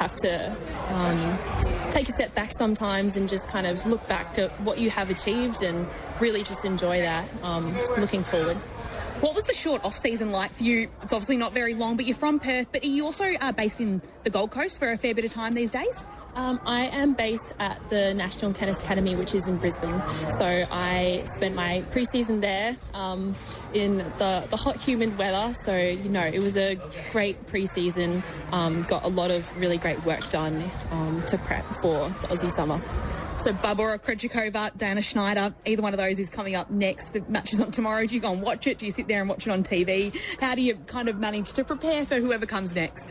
have to take a step back sometimes and just kind of look back at what you have achieved and really just enjoy that looking forward. What was the short off-season like for you? It's obviously not very long, but you're from Perth, but are you also based in the Gold Coast for a fair bit of time these days? I am based at the National Tennis Academy, which is in Brisbane. So I spent my pre-season there in the hot, humid weather. So, it was a great pre-season. Got a lot of really great work done to prep for the Aussie summer. So Barbora Krejcikova, Diana Schneider, either one of those is coming up next. The match is on tomorrow. Do you go and watch it? Do you sit there and watch it on TV? How do you kind of manage to prepare for whoever comes next?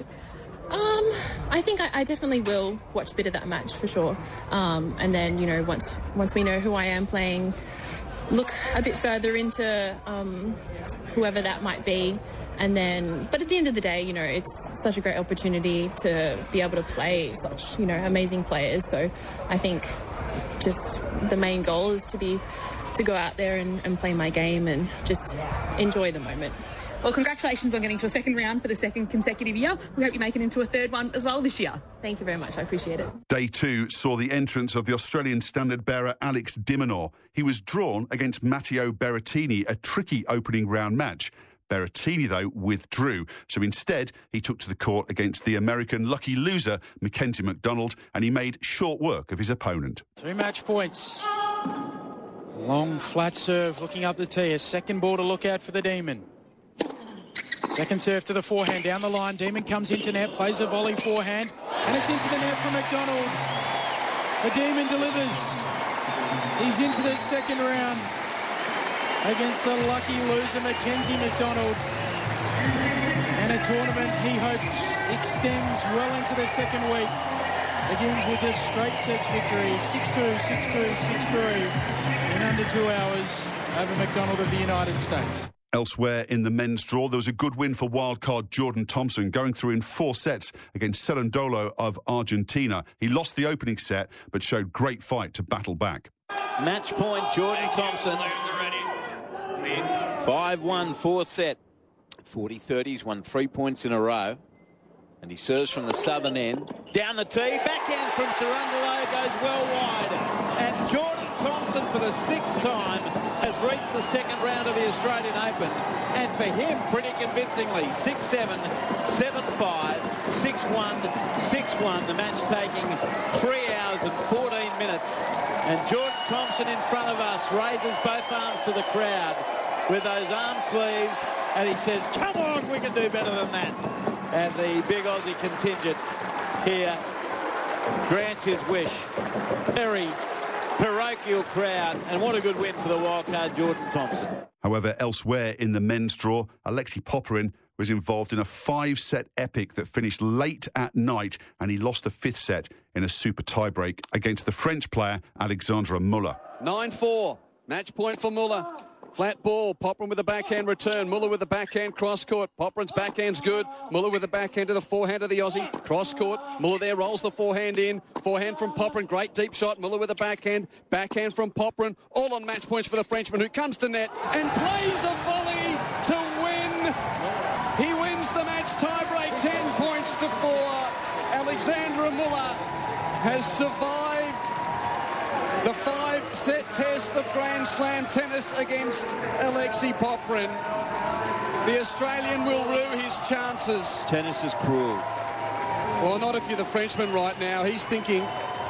I think I definitely will watch a bit of that match for sure. And then, once we know who I am playing, look a bit further into whoever that might be. And then, but at the end of the day, it's such a great opportunity to be able to play such, amazing players. So I think just the main goal is to go out there and play my game and just enjoy the moment. Well, congratulations on getting to a second round for the second consecutive year. We hope you make it into a third one as well this year. Thank you very much. I appreciate it. Day 2 saw the entrance of the Australian standard-bearer Alex de Minaur. He was drawn against Matteo Berrettini, a tricky opening round match. Berrettini, though, withdrew. So instead, he took to the court against the American lucky loser, Mackenzie McDonald, and he made short work of his opponent. 2 match points. Long, flat serve, looking up the tee. A second ball to look out for the Demon. Second serve to the forehand, down the line. Demon comes into net, plays a volley forehand, and it's into the net from McDonald. The Demon delivers. He's into the second round against the lucky loser, Mackenzie McDonald. And a tournament he hopes extends well into the second week. Begins with a straight sets victory, 6-2, 6-2, 6-3 in under 2 hours over McDonald of the United States. Elsewhere in the men's draw, there was a good win for wildcard Jordan Thompson, going through in 4 sets against Cerundolo of Argentina. He lost the opening set, but showed great fight to battle back. Match point, Jordan Thompson. 5-1, 4th set. 40-30, he's won 3 points in a row. And he serves from the southern end. Down the tee, backhand from Cerundolo, goes well wide. And Jordan Thompson, for the 6th time, has reached the second round of the Australian Open. And for him, pretty convincingly, 6-7, 7-5, 6-1, 6-1. The match taking 3 hours and 14 minutes. And Jordan Thompson in front of us raises both arms to the crowd with those arm sleeves. And he says, come on, we can do better than that. And the big Aussie contingent here grants his wish. Very parochial crowd, and what a good win for the wildcard Jordan Thompson. However, elsewhere in the men's draw, Alexei Popyrin was involved in a 5-set epic that finished late at night, and he lost the 5th set in a super tiebreak against the French player Alexandre Muller. 9-4, match point for Muller. Flat ball, Popyrin with a backhand return. Muller with the backhand cross-court. Popyrin's backhand's good. Muller with the backhand to the forehand of the Aussie. Cross-court. Muller there rolls the forehand in. Forehand from Popyrin. Great deep shot. Muller with the backhand. Backhand from Popyrin. All on match points for the Frenchman, who comes to net and plays a volley to win. He wins the match tiebreak, 10 points to 4. Alexandre Muller has survived the 5-set test of Grand Slam tennis against Alexei Popyrin. The Australian will rue his chances. Tennis is cruel. Well, not if you're the Frenchman right now. He's thinking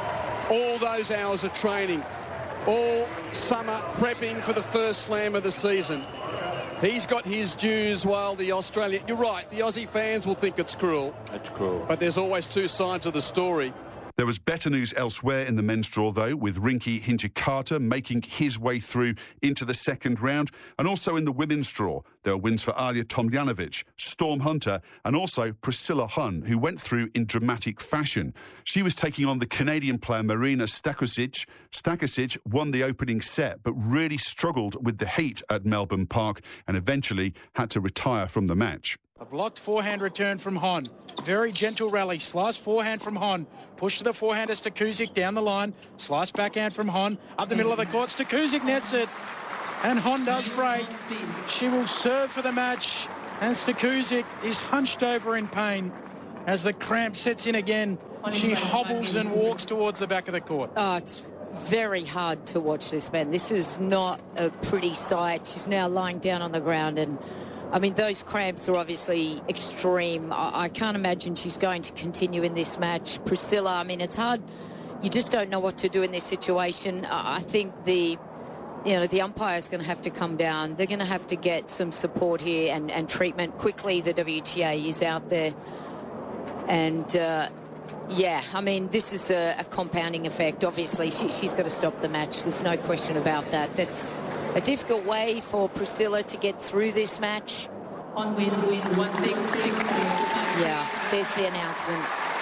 all those hours of training, all summer prepping for the first slam of the season. He's got his dues while the Australian... You're right, the Aussie fans will think it's cruel. It's cruel. But there's always 2 sides of the story. There was better news elsewhere in the men's draw, though, with Rinky Hijikata making his way through into the second round. And also in the women's draw, there were wins for Alia Tomljanovic, Storm Hunter, and also Priscilla Hun, who went through in dramatic fashion. She was taking on the Canadian player Marina Stakosic. Stakosic won the opening set, but really struggled with the heat at Melbourne Park and eventually had to retire from the match. A blocked forehand return from Hon. Very gentle rally. Slice forehand from Hon. Push to the forehand as Stakosic down the line. Slice backhand from Hon. Up the middle of the court. Stakosic nets it. And Hon does break. She will serve for the match. And Stakosic is hunched over in pain as the cramp sets in again. She hobbles and walks towards the back of the court. Oh, it's very hard to watch this, man. This is not a pretty sight. She's now lying down on the ground, and I mean, those cramps are obviously extreme. I can't imagine she's going to continue in this match. Priscilla, I mean, it's hard. You just don't know what to do in this situation. I think the umpire is going to have to come down. They're going to have to get some support here and treatment quickly. The WTA is out there. And, yeah, I mean, this is a compounding effect. Obviously, she's got to stop the match. There's no question about that. That's a difficult way for Priscilla to get through this match. On win 166. Yeah, there's the announcement.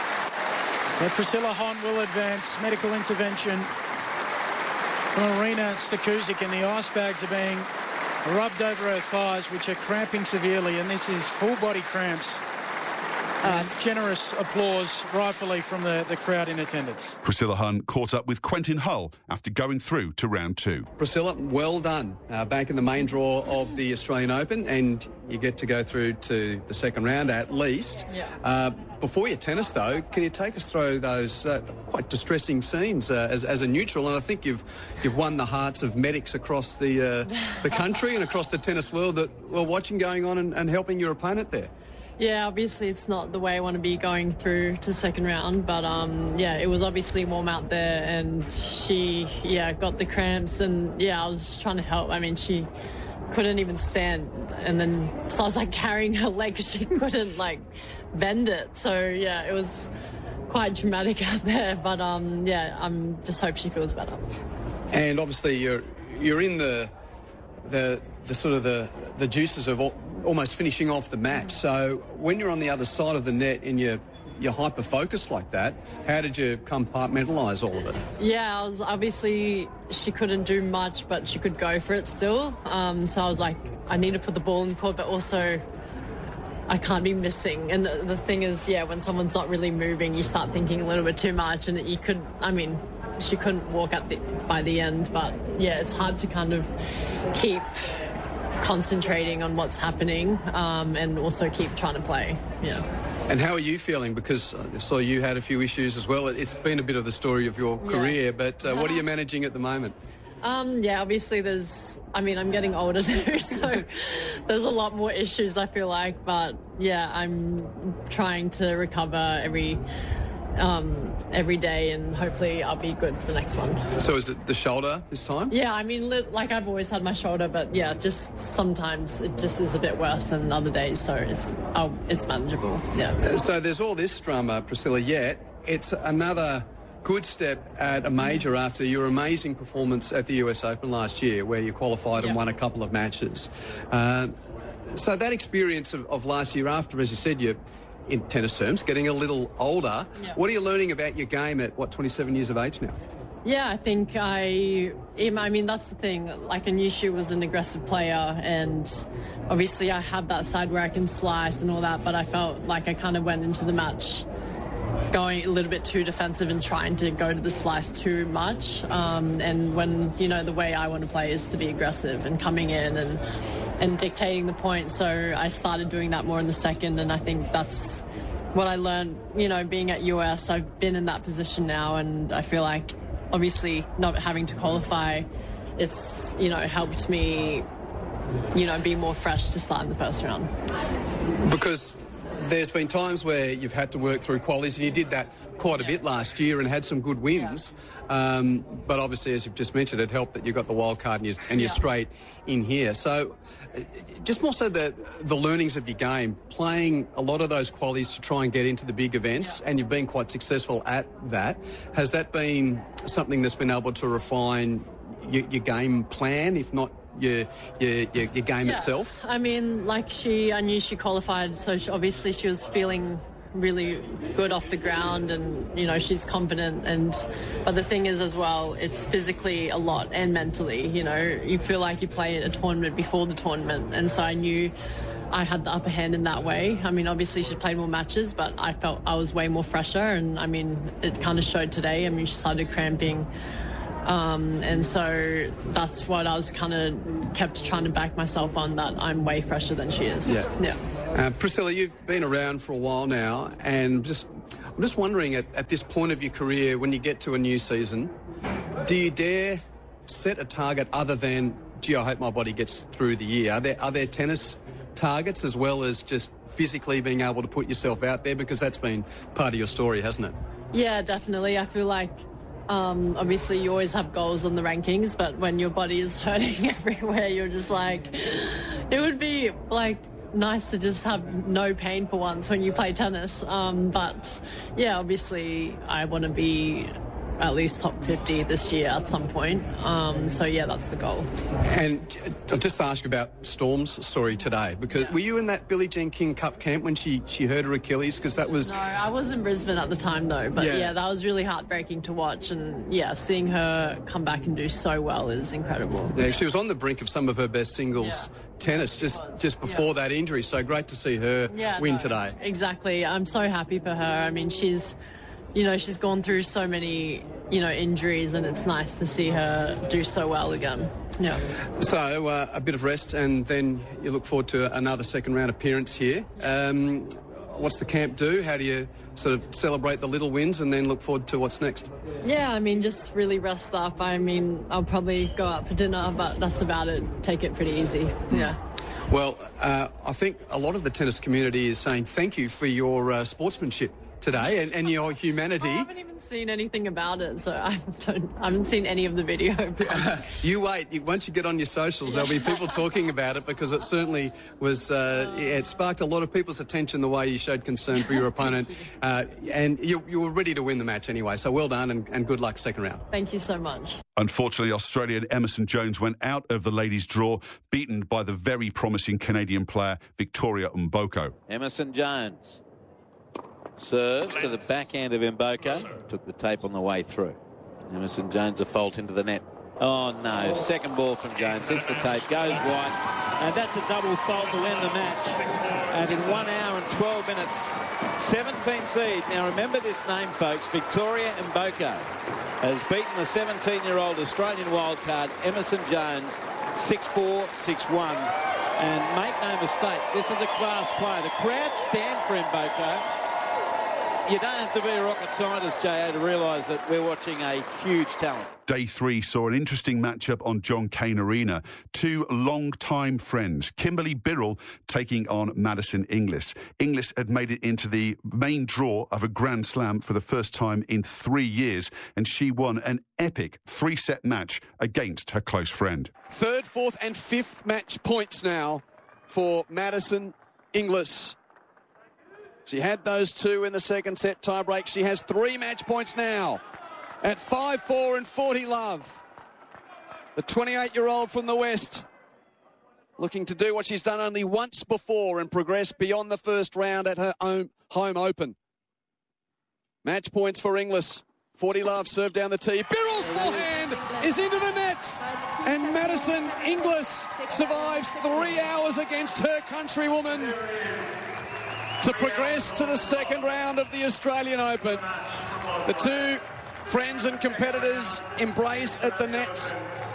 So Priscilla Hon will advance. Medical intervention from Arina Stakuzic, and the ice bags are being rubbed over her thighs, which are cramping severely, and this is full-body cramps. Generous applause, rightfully, from the crowd in attendance. Priscilla Hon caught up with Quentin Hull after going through to round 2. Priscilla, well done. Back in the main draw of the Australian Open, and you get to go through to the second round at least. Yeah. Before your tennis, though, can you take us through those quite distressing scenes as a neutral? And I think you've won the hearts of medics across the country and across the tennis world that were watching going on and helping your opponent there. Yeah, obviously it's not the way I want to be going through to the second round, but yeah, it was obviously warm out there, and she got the cramps, and I was trying to help. I mean, she couldn't even stand, and then so I was like carrying her leg because she couldn't like bend it. So yeah, it was quite dramatic out there, but I'm just hope she feels better. And obviously you're in the sort of the juices of almost finishing off the match. So when you're on the other side of the net and you're hyper-focused like that, how did you compartmentalise all of it? Yeah, I was obviously, she couldn't do much, but she could go for it still. So I was like, I need to put the ball in the court, but also I can't be missing. And the thing is, when someone's not really moving, you start thinking a little bit too much, and she couldn't walk by the end, but it's hard to kind of keep concentrating on what's happening and also keep trying to play. And how are you feeling? Because I saw you had a few issues as well. It's been a bit of the story of your career, but what are you managing at the moment? Obviously I'm getting older too, so there's a lot more issues, I feel like, but I'm trying to recover every day, and hopefully I'll be good for the next one. So is it the shoulder this time? Yeah, I mean, like I've always had my shoulder, but just sometimes it just is a bit worse than other days, so it's manageable. Yeah. So there's all this drama, Priscilla, yet it's another good step at a major after your amazing performance at the US Open last year, where you qualified and won a couple of matches. So that experience of last year after, as you said, you're, in tennis terms, getting a little older. What are you learning about your game at, 27 years of age now? Yeah, I think I mean, that's the thing. Like, I knew she was an aggressive player, and obviously I have that side where I can slice and all that, but I felt like I kind of went into the match going a little bit too defensive and trying to go to the slice too much. And when, the way I want to play is to be aggressive and coming in and dictating the point. So I started doing that more in the second, and I think that's what I learned, being at US. I've been in that position now, and I feel like obviously not having to qualify, it's, helped me, be more fresh to start in the first round. Because there's been times where you've had to work through qualies, and you did that quite a bit last year and had some good wins. But obviously, as you've just mentioned, it helped that you got the wild card and you're straight in here. So just more so the learnings of your game, playing a lot of those qualies to try and get into the big events, and you've been quite successful at that. Has that been something that's been able to refine your game plan, if not your game itself? I mean, I knew she qualified, so obviously she was feeling really good off the ground, and she's confident, but the thing is as well, it's physically a lot and mentally, you feel like you play a tournament before the tournament, and so I knew I had the upper hand in that way. I mean, obviously she played more matches, but I felt I was way more fresher, and I mean, it kind of showed today. I mean, she started cramping. And so that's what I was kind of kept trying to back myself on, that I'm way fresher than she is. Yeah. Priscilla, you've been around for a while now, and I'm just wondering at this point of your career, when you get to a new season, do you dare set a target other than, gee, I hope my body gets through the year? Are there tennis targets as well as just physically being able to put yourself out there? Because that's been part of your story, hasn't it? Yeah, definitely. I feel like obviously you always have goals on the rankings, but when your body is hurting everywhere, you're just like, it would be like nice to just have no pain for once when you play tennis. But yeah, obviously I want to be at least top 50 this year at some point. So yeah, that's the goal. And I'll just ask you about Storm's story today, because were you in that Billie Jean King Cup camp when she hurt her Achilles? Because that was... No, I was in Brisbane at the time though, but yeah, that was really heartbreaking to watch, and yeah, seeing her come back and do so well is incredible. Yeah, she was on the brink of some of her best singles tennis just before that injury, so great to see her win today. Exactly. I'm so happy for her. I mean, she's gone through so many, injuries, and it's nice to see her do so well again. Yeah. So a bit of rest, and then you look forward to another second round appearance here. What's the camp do? How do you sort of celebrate the little wins and then look forward to what's next? Yeah, I mean, just really rest up. I mean, I'll probably go out for dinner, but that's about it. Take it pretty easy. Yeah. Well, I think a lot of the tennis community is saying thank you for your sportsmanship today and your humanity. I haven't even seen anything about it, so I haven't seen any of the video. You wait. Once you get on your socials, there'll be people talking about it, because it certainly was, it sparked a lot of people's attention the way you showed concern for your opponent. And you were ready to win the match anyway, so well done and good luck second round. Thank you so much. Unfortunately, Australian Emerson Jones went out of the ladies' draw, beaten by the very promising Canadian player Victoria Mboko. Emerson Jones serves to the backhand of Mboko. Took the tape on the way through. Emerson Jones a fault into the net. Oh no, second ball from Jones. Hits the tape, goes wide, and that's a double fault to end the match. And in 1 hour and 12 minutes, 17 seed. Now remember this name, folks. Victoria Mboko has beaten the 17-year-old Australian wildcard Emerson Jones 6-4, 6-1. And make no mistake, this is a class player. The crowd stand for Mboko. You don't have to be a rocket scientist, J.A., to realise that we're watching a huge talent. Day 3 saw an interesting matchup on John Cain Arena. Two long-time friends, Kimberly Birrell taking on Madison Inglis. Inglis had made it into the main draw of a Grand Slam for the first time in 3 years, and she won an epic 3-set match against her close friend. Third, fourth and fifth match points now for Madison Inglis. She had those two in the second set tiebreak. She has 3 match points now at 5-4 and 40 love. The 28-year-old from the West looking to do what she's done only once before and progress beyond the first round at her own home open. Match points for Inglis. 40 love served down the tee. Birrell's forehand is into the net. And Madison Inglis survives 3 hours against her countrywoman to progress to the second round of the Australian Open. The two friends and competitors embrace at the nets.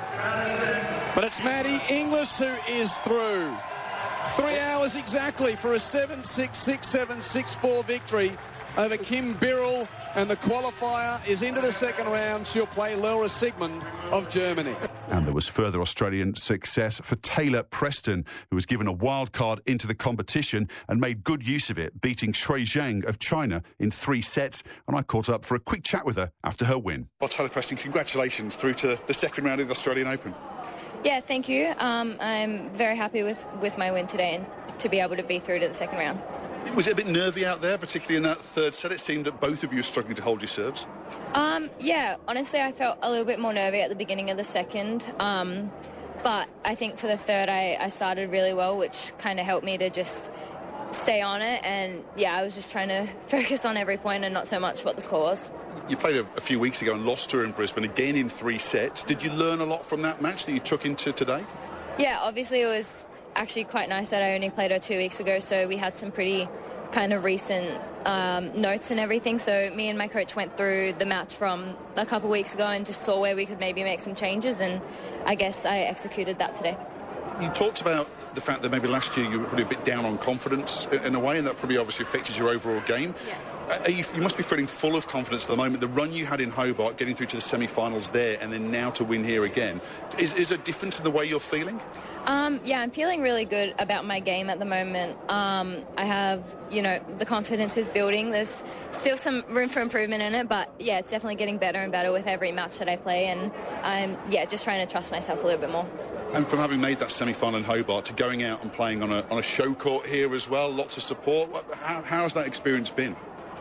But it's Maddie Inglis who is through. 3 hours exactly for a 7-6, 6-7, 6-4 victory over Kim Birrell. And the qualifier is into the second round. She'll play Laura Sigmund of Germany. And there was further Australian success for Taylor Preston, who was given a wild card into the competition and made good use of it, beating Shui Zhang of China in 3 sets. And I caught up for a quick chat with her after her win. Well, Taylor Preston, congratulations through to the second round of the Australian Open. Yeah, thank you. I'm very happy with my win today and to be able to be through to the second round. Was it a bit nervy out there, particularly in that third set? It seemed that both of you were struggling to hold your serves. Yeah, honestly, I felt a little bit more nervy at the beginning of the second. But I think for the third, I started really well, which kind of helped me to just stay on it. And, yeah, I was just trying to focus on every point and not so much what the score was. You played a few weeks ago and lost her in Brisbane, again in 3 sets. Did you learn a lot from that match that you took into today? Yeah, obviously it was actually quite nice that I only played her 2 weeks ago, so we had some pretty kind of recent notes and everything. So me and my coach went through the match from a couple weeks ago and just saw where we could maybe make some changes, and I guess I executed that today. You talked about the fact that maybe last year you were probably a bit down on confidence in a way, and that probably obviously affected your overall game. Yeah. You must be feeling full of confidence at the moment. The run you had in Hobart, getting through to the semi-finals there, and then now to win here again. Is there a difference in the way you're feeling? Yeah, I'm feeling really good about my game at the moment. I have, the confidence is building. There's still some room for improvement in it, but yeah, it's definitely getting better and better with every match that I play, and I'm, just trying to trust myself a little bit more. And from having made that semi-final in Hobart to going out and playing on a show court here as well, lots of support. How has that experience been?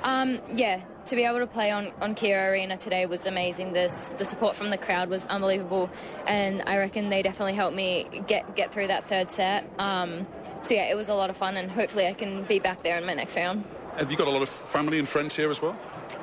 To be able to play on Kia Arena today was amazing. The support from the crowd was unbelievable, and I reckon they definitely helped me get through that third set. It was a lot of fun, and hopefully I can be back there in my next round. Have you got a lot of family and friends here as well?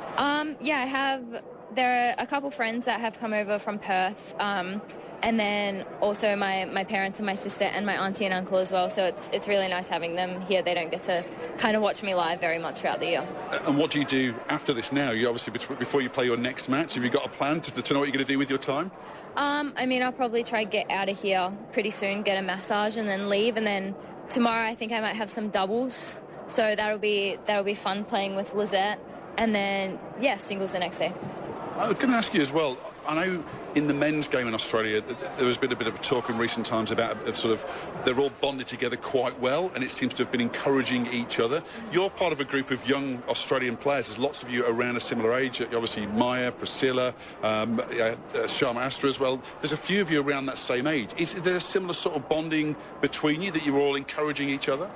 I have. There are a couple friends that have come over from Perth, and then also my parents and my sister and my auntie and uncle as well. So it's really nice having them here. They don't get to kind of watch me live very much throughout the year. And what do you do after this now? You obviously, before you play your next match, have you got a plan to know what you're going to do with your time? I'll probably try to get out of here pretty soon, get a massage and then leave. And then tomorrow I think I might have some doubles. So that'll be fun playing with Lizette. And then, singles the next day. I was going to ask you as well, I know in the men's game in Australia there has been a bit of a talk in recent times about they're all bonded together quite well, and it seems to have been encouraging each other. You're part of a group of young Australian players. There's lots of you around a similar age, obviously Maya, Priscilla, Sharma Astra as well. There's a few of you around that same age. Is there a similar sort of bonding between you that you're all encouraging each other?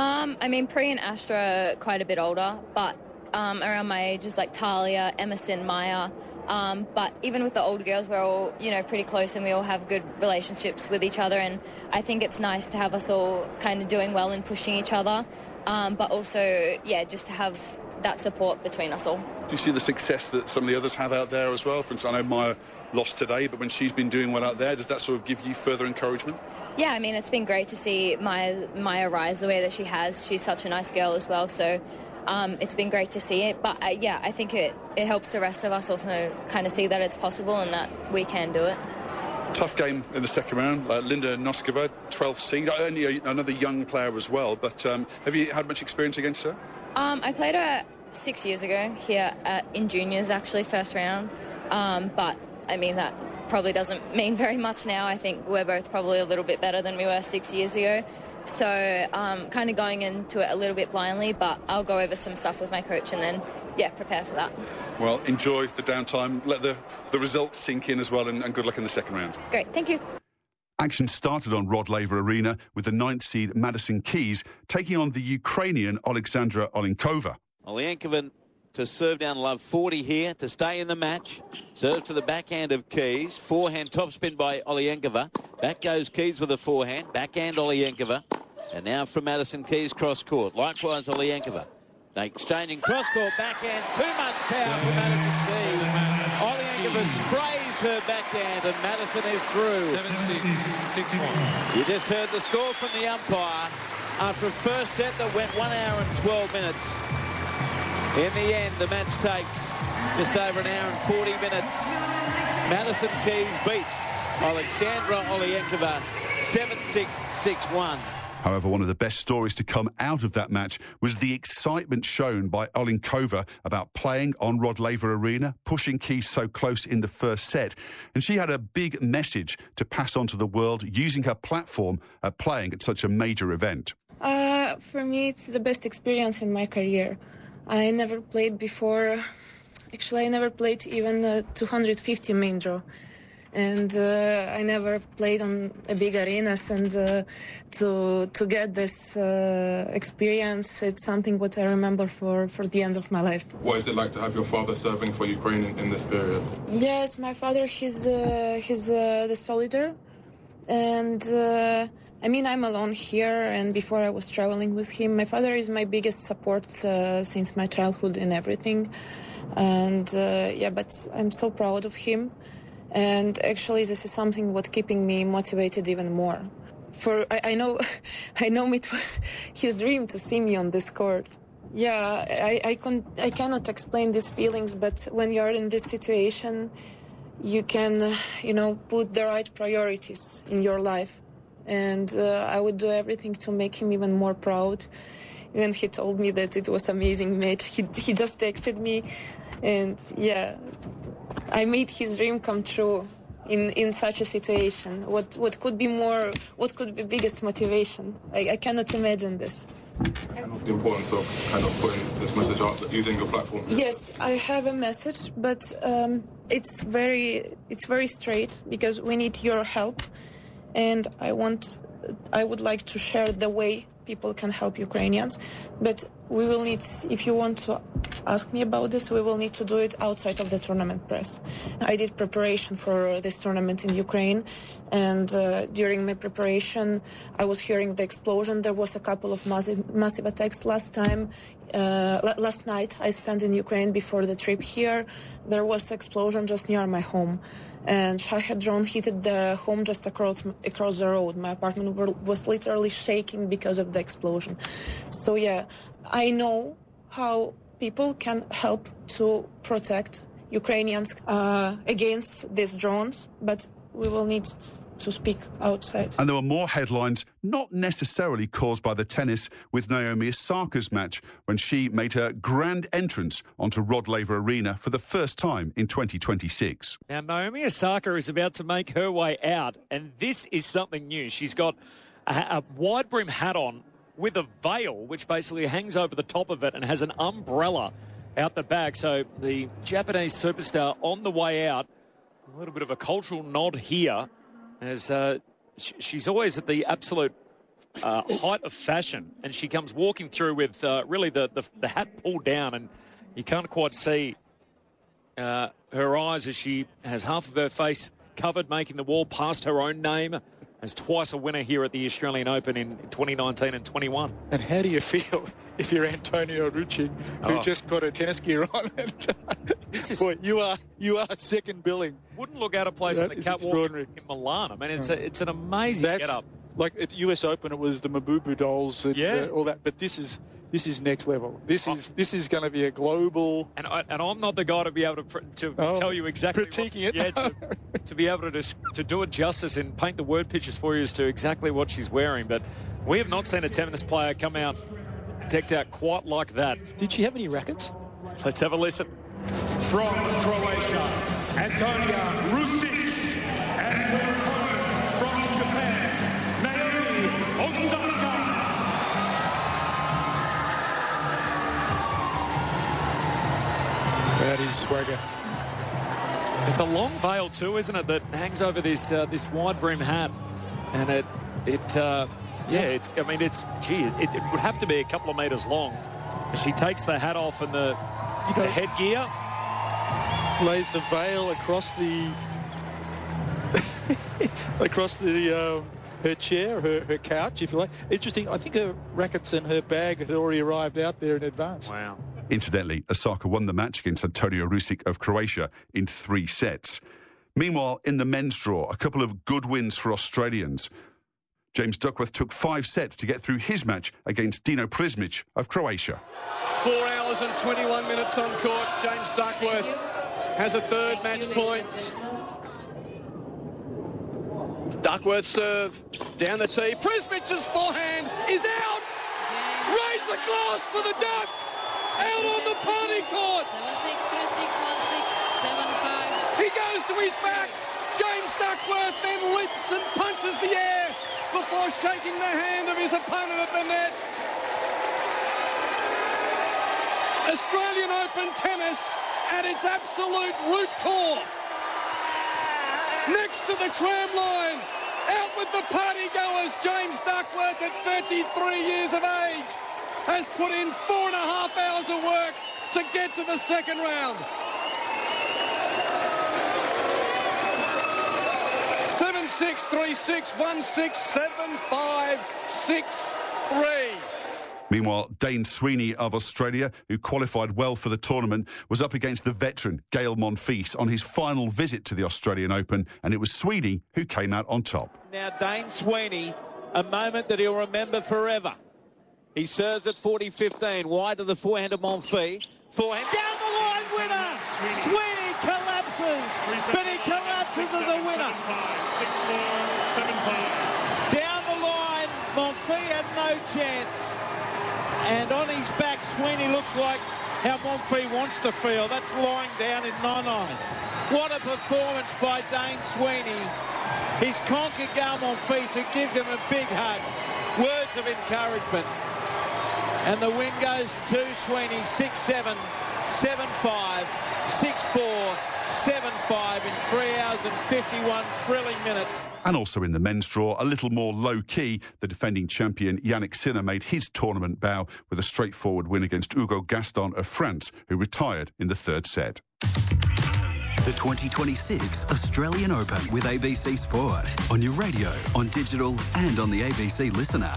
Pri and Astra are quite a bit older, but around my ages like Talia, Emerson, Maya. But even with the older girls, we're all, pretty close, and we all have good relationships with each other. And I think it's nice to have us all kind of doing well and pushing each other. But also, just to have that support between us all. Do you see the success that some of the others have out there as well? For instance, I know Maya lost today, but when she's been doing well out there, does that sort of give you further encouragement? Yeah, it's been great to see Maya rise the way that she has. She's such a nice girl as well, so it's been great to see it. But I think it helps the rest of us also kind of see that it's possible and that we can do it. Tough game in the second round. Linda Noskova, 12th seed, only another young player as well. But have you had much experience against her? I played her 6 years ago here in juniors, actually, first round. But that probably doesn't mean very much now. I think we're both probably a little bit better than we were 6 years ago. So kind of going into it a little bit blindly, but I'll go over some stuff with my coach and then, prepare for that. Well, enjoy the downtime. Let the results sink in as well, and good luck in the second round. Great, thank you. Action started on Rod Laver Arena with the 9th seed Madison Keys taking on the Ukrainian Alexandra Olenkova. Olenkova to serve down love 40 here to stay in the match. Serves to the backhand of Keys. Forehand topspin by Olenkova. Back goes Keys with a forehand. Backhand Olenkova. And now from Madison Keys cross court. Likewise Olenkova. They exchanging cross court backhands. Too much power for Madison Keys. Olenkova sprays her backhand and Madison is through. 7-6, 6-1. You just heard the score from the umpire after a first set that went 1 hour and 12 minutes. In the end, the match takes just over 1 hour and 40 minutes. Madison Keys beats Alexandra Olenkova 7-6, 6-1. However, one of the best stories to come out of that match was the excitement shown by Olenkova about playing on Rod Laver Arena, pushing Keys so close in the first set. And she had a big message to pass on to the world using her platform at playing at such a major event. For me, it's the best experience in my career. I never played before. Actually, I never played even 250 main draw. And I never played on a big arenas, and to get this experience, it's something what I remember for the end of my life. What is it like to have your father serving for Ukraine in this period? Yes, my father, he's the soldier, and I'm alone here, and before I was traveling with him. My father is my biggest support since my childhood in everything, and but I'm so proud of him. And actually, this is something what keeping me motivated even more. For I know it was his dream to see me on this court. Yeah, I cannot explain these feelings, but when you are in this situation, you can put the right priorities in your life. and I would do everything to make him even more proud. Even he told me that it was amazing match. He just texted me, and yeah, I made his dream come true in such a situation. What could be biggest motivation? I cannot imagine this. The importance of kind of putting this message out, using your platform. Yes, I have a message, but it's very straight, because we need your help, and I would like to share the way people can help Ukrainians, but we will need, if you want to ask me about this, we will need to do it outside of the tournament press. I did preparation for this tournament in Ukraine, and during my preparation, I was hearing the explosion. There was a couple of massive attacks last night I spent in Ukraine before the trip here. There was an explosion just near my home, and Shahed drone hit the home just across the road. My apartment was literally shaking because of the explosion. So yeah, I know how people can help to protect Ukrainians against these drones, but we will need to speak outside. And there were more headlines, not necessarily caused by the tennis, with Naomi Osaka's match when she made her grand entrance onto Rod Laver Arena for the first time in 2026. Now, Naomi Osaka is about to make her way out, and this is something new. She's got a wide brim hat on with a veil, which basically hangs over the top of it and has an umbrella out the back. So the Japanese superstar on the way out, a little bit of a cultural nod here, as she's always at the absolute height of fashion, and she comes walking through with really the hat pulled down, and you can't quite see her eyes as she has half of her face covered, making the wall past her own name as twice a winner here at the Australian Open in 2019 and 21. And how do you feel if you're Antonio Rucci, who just got her tennis gear on? Boy, you are second billing. Wouldn't look out of place in the catwalk in Milan. I mean, it's an amazing get-up. Like at US Open, it was the Mabubu dolls and all that, but this is next level. This is going to be a global. And I'm not the guy to be able to tell you exactly critiquing it. Yeah, to be able to do it justice and paint the word pictures for you as to exactly what she's wearing. But we have not seen a tennis player come out decked out quite like that. Did she have any rackets? Let's have a listen. From Croatia, Antonija Rusic, and her opponent from Japan, Naomi Osaka. That is swagger. It's a long veil too, isn't it, that hangs over this this wide brim hat, and it would have to be a couple of meters long. She takes the hat off and the headgear, lays the veil across her chair, her couch, if you like. Interesting. I think her rackets and her bag had already arrived out there in advance. Wow. Incidentally, Osaka won the match against Antonio Rusic of Croatia in 3 sets. Meanwhile, in the men's draw, a couple of good wins for Australians. James Duckworth took 5 sets to get through his match against Dino Prismic of Croatia. 4 hours and 21 minutes on court. James Duckworth has a third match point. Duckworth serve down the tee. Prismic's forehand is out. Raise the glass for the Duck. Out on the party court. 7-6, 2-6, 1-6, 7-5. He goes to his back. James Duckworth then leaps and punches the air before shaking the hand of his opponent at the net. Australian Open tennis at its absolute root core. Next to the tram line, out with the party goers, James Duckworth at 33 years of age has put in 4.5 hours of work to get to the second round. 7-6, 3-6, 1-6, 7-5, 6-3. Meanwhile, Dane Sweeney of Australia, who qualified well for the tournament, was up against the veteran Gael Monfils on his final visit to the Australian Open, and it was Sweeney who came out on top. Now Dane Sweeney, a moment that he'll remember forever. He serves at 40-15, wide to the forehand of Monfils. Forehand down the line, winner! Sweeney collapses, but he collapses as a winner. 6-4, 7-5. Down had no chance. And on his back, Sweeney looks like how Monfils wants to feel. That's lying down in non-ice. What a performance by Dane Sweeney. He's conquered Gael Monfils, who gives him a big hug. Words of encouragement. And the win goes to Sweeney, 6-7, 7-5, 6-4, 7-5 in 3 hours and 51 thrilling minutes. And also in the men's draw, a little more low-key, the defending champion Yannick Sinner made his tournament bow with a straightforward win against Hugo Gaston of France, who retired in the third set. The 2026 Australian Open with ABC Sport. On your radio, on digital and on the ABC Listen app.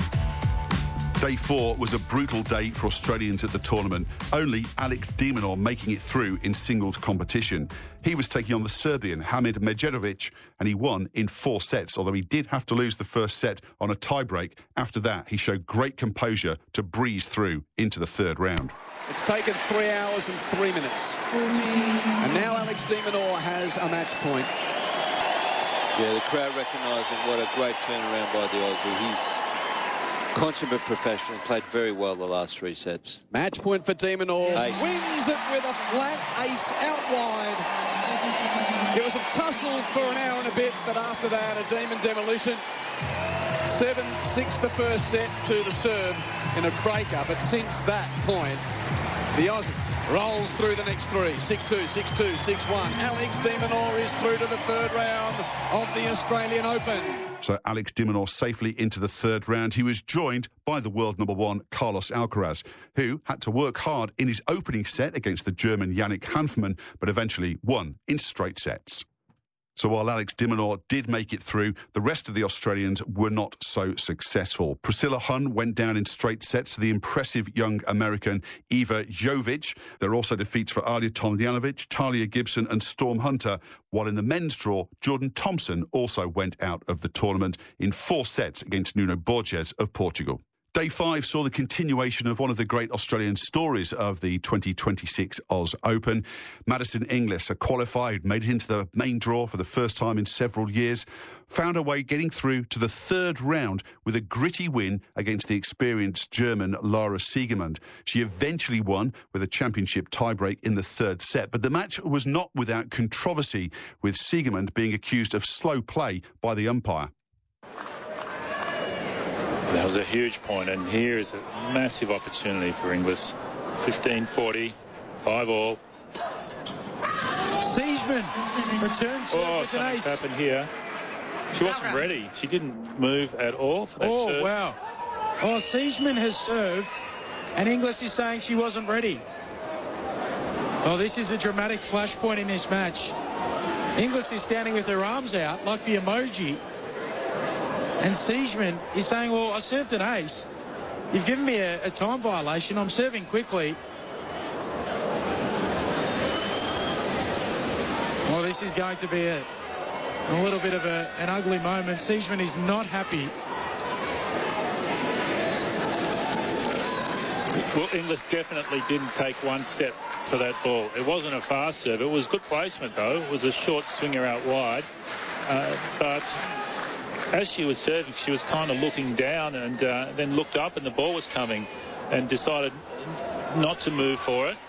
Day 4 was a brutal day for Australians at the tournament. Only Alex de Minaur making it through in singles competition. He was taking on the Serbian Hamid Medjedovic, and he won in 4 sets, although he did have to lose the first set on a tiebreak. After that, he showed great composure to breeze through into the third round. It's taken 3 hours and 3 minutes. And now Alex de Minaur has a match point. Yeah, the crowd recognising what a great turnaround by the Aussie. He's consummate professional, played very well the last 3 sets. Match point for de Minaur. Ace. Wins it with a flat ace out wide. It was a tussle for an hour and a bit, but after that, a demon demolition. 7-6 the first set to the Serb in a breaker, but since that point, the Aussie rolls through the next 3. 6-2, 6-2, 6-1. Alex de Minaur is through to the third round of the Australian Open. So Alex de Minaur safely into the third round. He was joined by the world number 1, Carlos Alcaraz, who had to work hard in his opening set against the German Yannick Hanfmann, but eventually won in straight sets. So while Alex de Minaur did make it through, the rest of the Australians were not so successful. Priscilla Hun went down in straight sets to the impressive young American Iva Jovic. There are also defeats for Ajla Tomljanovic, Talia Gibson and Storm Hunter, while in the men's draw, Jordan Thompson also went out of the tournament in 4 sets against Nuno Borges of Portugal. Day 5 saw the continuation of one of the great Australian stories of the 2026 Oz Open. Madison Inglis, a qualifier, made it into the main draw for the first time in several years, found her way getting through to the third round with a gritty win against the experienced German Lara Siegemund. She eventually won with a championship tiebreak in the third set, but the match was not without controversy, with Siegemund being accused of slow play by the umpire. That was a huge point, and here is a massive opportunity for Inglis. 15-40, 5-all. Siegemund returns serve with an ace. Something's happened here. She wasn't ready. She didn't move at all for that serve. Wow. Oh, Siegemund has served, and Inglis is saying she wasn't ready. Oh, this is a dramatic flashpoint in this match. Inglis is standing with her arms out like the emoji. And Siegemund is saying, well, I served an ace. You've given me a time violation. I'm serving quickly. Well, this is going to be a little bit of an ugly moment. Siegemund is not happy. Well, Inglis definitely didn't take one step for that ball. It wasn't a fast serve. It was good placement, though. It was a short swinger out wide. But as she was serving, she was kind of looking down and then looked up and the ball was coming and decided not to move for it.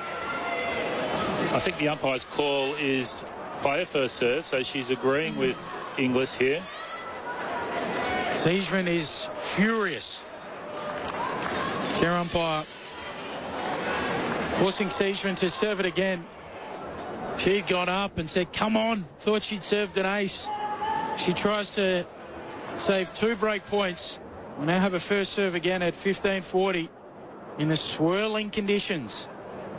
I think the umpire's call is play her first serve, so she's agreeing with Inglis here. Siegemund is furious. Their umpire forcing Siegemund to serve it again. She'd gone up and said, come on, thought she'd served an ace. She tries to save 2 break points. We'll now have a first serve again at 15-40 in the swirling conditions.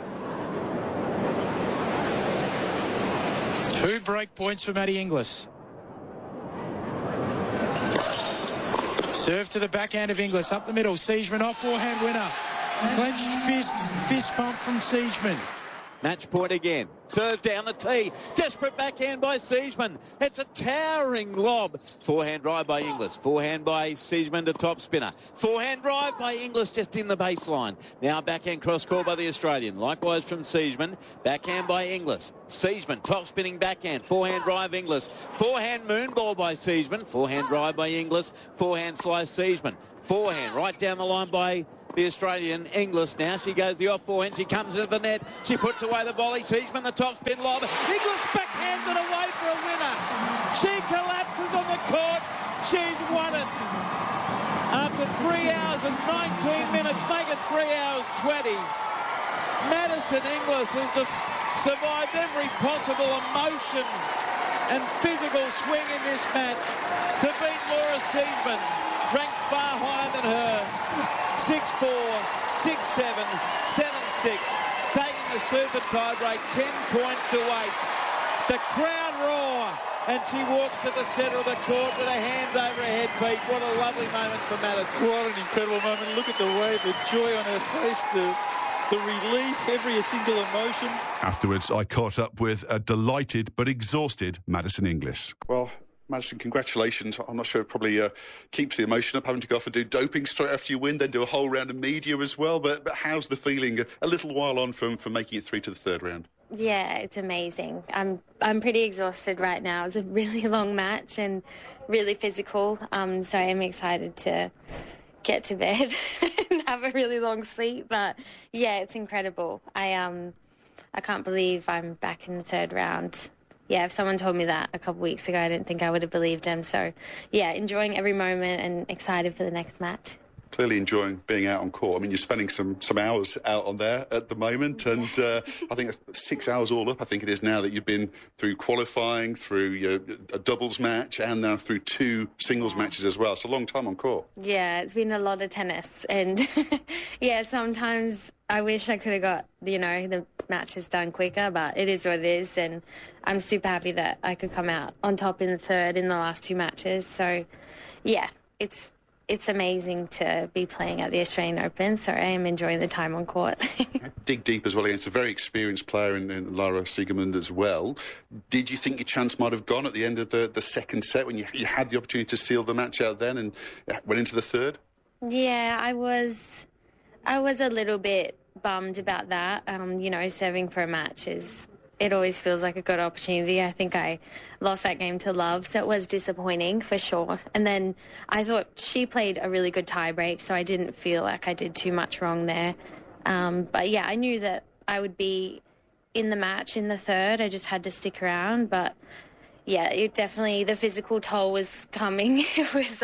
2 break points for Maddie Inglis. Serve to the backhand of Inglis, up the middle. Siegemund off forehand winner. Clenched fist pump from Siegemund. Match point again. Serve down the tee. Desperate backhand by Siegemund. It's a towering lob. Forehand drive by Inglis. Forehand by Siegemund to top spinner. Forehand drive by Inglis just in the baseline. Now backhand cross court by the Australian. Likewise from Siegemund. Backhand by Inglis. Siegemund top spinning backhand. Forehand drive Inglis. Forehand moonball by Siegemund. Forehand drive by Inglis. Forehand slice Siegemund. Forehand right down the line by the Australian Inglis. Now she goes the off forehand. She comes into the net. She puts away the volley. Siegemund the top spin lob. Inglis backhands it away for a winner. She collapses on the court. She's won it. After 3 hours and 19 minutes, make it 3 hours 20. Madison Inglis has survived every possible emotion and physical swing in this match to beat Laura Siegemund, ranked far higher than her. 6-4, 6-7, 7-6, taking the super tie break 10 points to 8. The crowd roar, and she walks to the centre of the court with her hands over her head, Pete. What a lovely moment for Madison. What an incredible moment. Look at the way, the joy on her face, the relief, every single emotion. Afterwards, I caught up with a delighted but exhausted Madison Inglis. Well, Madison, congratulations. I'm not sure it probably keeps the emotion up, having to go off and do doping straight after you win, then do a whole round of media as well. But how's the feeling a little while on from making it through to the third round? Yeah, it's amazing. I'm pretty exhausted right now. It was a really long match and really physical. So I'm excited to get to bed and have a really long sleep. But yeah, it's incredible. I can't believe I'm back in the third round. Yeah, if someone told me that a couple weeks ago, I didn't think I would have believed him. So, yeah, enjoying every moment and excited for the next match. Clearly enjoying being out on court. I mean, you're spending some hours out on there at the moment, and I think 6 hours all up, I think it is now, that you've been through qualifying, through a doubles match, and now through 2 singles matches as well. It's a long time on court. Yeah, it's been a lot of tennis. And, yeah, sometimes I wish I could have got, the matches done quicker, but it is what it is. And I'm super happy that I could come out on top in the third in the last 2 matches. So, yeah, it's amazing to be playing at the Australian Open, so I am enjoying the time on court. Dig deep as well against a very experienced player in Laura Siegemund as well. Did you think your chance might have gone at the end of the second set when you had the opportunity to seal the match out then and went into the third? Yeah, I was a little bit bummed about that. Serving for a match it always feels like a good opportunity. I think I lost that game to Love, so it was disappointing for sure. And then I thought she played a really good tie break, so I didn't feel like I did too much wrong there. But yeah, I knew that I would be in the match in the third. I just had to stick around. But yeah, it definitely, the physical toll was coming. It was,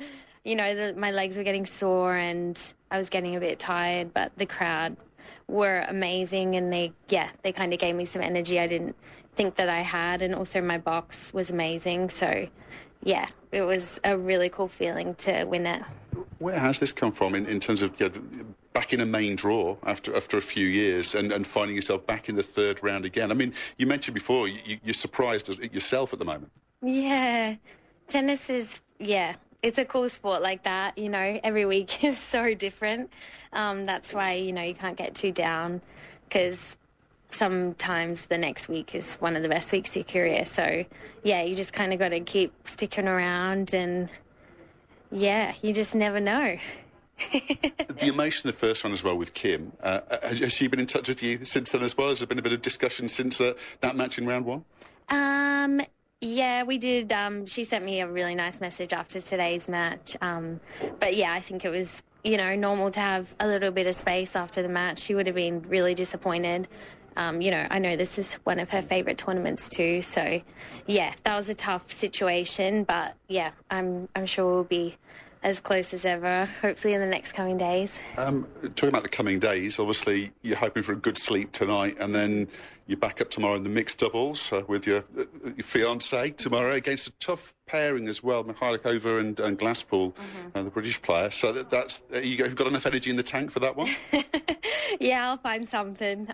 my legs were getting sore and I was getting a bit tired, but the crowd were amazing, and they kind of gave me some energy I didn't think that I had, and also my box was amazing. So yeah, it was a really cool feeling to win it. Where has this come from in terms of back in a main draw after a few years and finding yourself back in the third round again? I mean, you mentioned before you're surprised yourself at the moment. Yeah, tennis is, it's a cool sport like that. Every week is so different. That's why, you can't get too down, because sometimes the next week is one of the best weeks of your career. So, yeah, you just kind of got to keep sticking around, and, yeah, you just never know. The emotion of the first one as well with Kim, has she been in touch with you since then as well? Has there been a bit of discussion since that match in round 1? Yeah, we did. She sent me a really nice message after today's match. But yeah, I think it was, normal to have a little bit of space after the match. She would have been really disappointed. I know this is one of her favourite tournaments too. So yeah, that was a tough situation. But yeah, I'm sure we'll be as close as ever, hopefully in the next coming days. Talking about the coming days, obviously you're hoping for a good sleep tonight, and then you're back up tomorrow in the mixed doubles with your fiancée tomorrow against a tough pairing as well, Mikhailova and Glasspool, the British player. So that's you've got enough energy in the tank for that one? Yeah, I'll find something.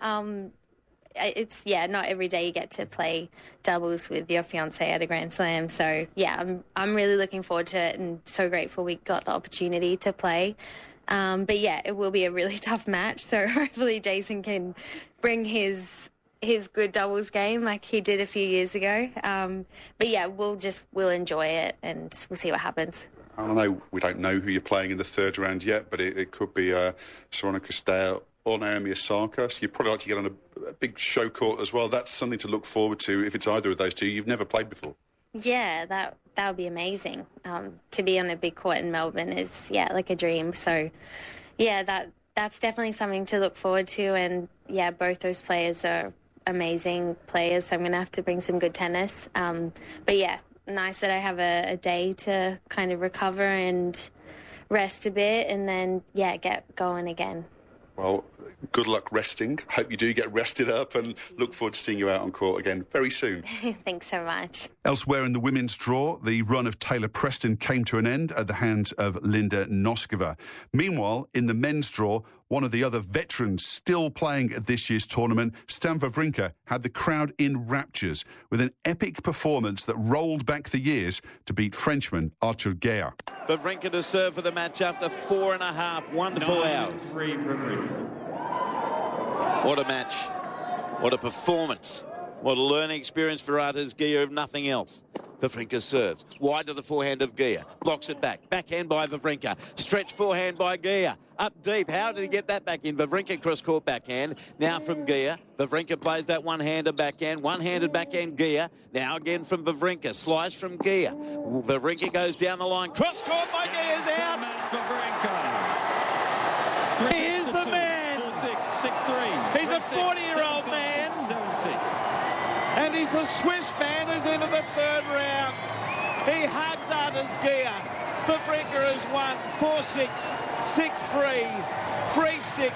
It's not every day you get to play doubles with your fiancé at a Grand Slam. So yeah, I'm really looking forward to it, and so grateful we got the opportunity to play. But yeah, it will be a really tough match. So hopefully Jason can bring his his good doubles game like he did a few years ago. But yeah, we'll enjoy it and we'll see what happens. I don't know. We don't know who you're playing in the third round yet, but it could be Sorana Cirstea or Naomi Osaka. So you'd probably like to get on a big show court as well. That's something to look forward to if it's either of those two you've never played before. Yeah, that would be amazing. To be on a big court in Melbourne is, like a dream. So, yeah, that's definitely something to look forward to. And, yeah, both those players are amazing players, so I'm going to have to bring some good tennis. But, yeah, nice that I have a day to kind of recover and rest a bit and then, get going again. Well, good luck resting. Hope you do get rested up and look forward to seeing you out on court again very soon. Thanks so much. Elsewhere in the women's draw, the run of Taylor Preston came to an end at the hands of Linda Noskova. Meanwhile, in the men's draw, one of the other veterans still playing at this year's tournament, Stan Wawrinka, had the crowd in raptures with an epic performance that rolled back the years to beat Frenchman Arthur Gea. Wawrinka to serve for the match after 4.5 wonderful hours. What a match. What a performance. What a learning experience for Arthur Gea, if nothing else. Wawrinka serves. Wide to the forehand of Gea. Blocks it back. Backhand by Wawrinka. Stretch forehand by Gea. Up deep. How did he get that back in? Wawrinka cross-court backhand. Now from Gea. Wawrinka plays that one-hander backhand. One-handed backhand Gea. Now again from Wawrinka. Slice from Gea. Wawrinka goes down the line. Cross-court by Gea's out. He is the man. 4-6, 6-3. He's a 40-year-old man. 7-6. And he's the Swiss man who's into the third round. He hugs Arthur Gea. Wawrinka has won 4-6, 6-3, 3-6,